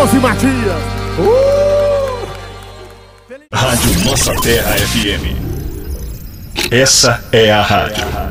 Ave Maria. Rádio Nossa Terra FM. Essa é a rádio.